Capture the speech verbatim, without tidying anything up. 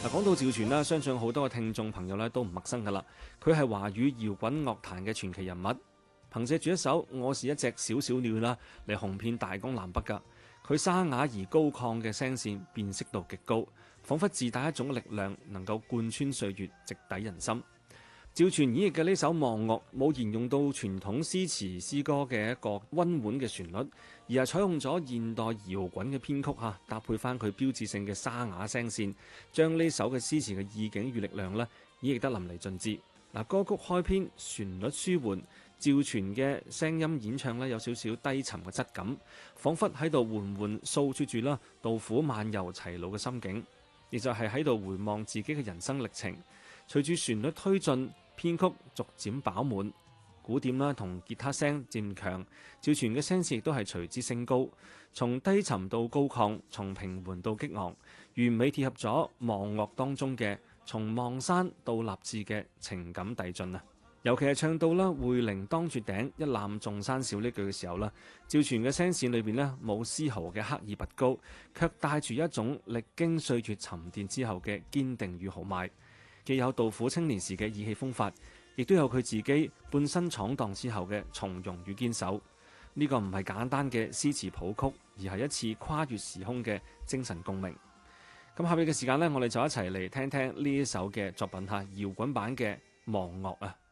嗱，講到趙傳啦，相信好多嘅聽眾朋友咧都唔陌生噶啦。佢係華語搖滾樂壇嘅傳奇人物，憑借住一首《我是一隻小小鳥》啦嚟紅遍大江南北噶。佢沙啞而高亢嘅聲線辨識度極高，彷彿自帶一種力量，能夠貫穿歲月，直抵人心。趙傳演繹嘅呢首《望岳》冇沿用到傳統詩詞詩歌嘅一個溫婉嘅旋律，而係採用咗現代搖滾嘅編曲嚇，搭配翻佢標誌性嘅沙啞聲線，將呢首嘅詩詞嘅意境與力量咧演繹得淋漓盡致。嗱，歌曲開篇旋律舒緩，趙傳嘅聲音演唱咧有少少低沉嘅質感，彷彿喺度緩緩訴説住啦杜甫漫遊齊魯嘅心境，亦就係喺度回望自己嘅人生歷程。隨住旋律推進，編曲逐漸飽滿，鼓點啦同吉他聲漸強，趙傳嘅聲線亦都係隨之升高，從低沉到高亢，從平緩到激昂，完美貼合咗望岳當中嘅從望山到立志嘅情感遞進啊！尤其係唱到啦會陵當絕頂，一覽眾山小呢句嘅時候啦，趙傳嘅聲線裏邊呢冇絲毫嘅刻意拔高，卻帶住一種歷經歲月沉澱之後嘅堅定與豪邁。既有杜甫青年時嘅意氣風發，亦都有佢自己半生闖蕩之後嘅從容與堅守。呢、這個唔係簡單嘅詩詞譜曲，而係一次跨越時空嘅精神共鳴。咁下邊嘅時間呢，我哋就一齊嚟聽聽呢一首嘅作品嚇，搖滾版嘅《望岳》啊！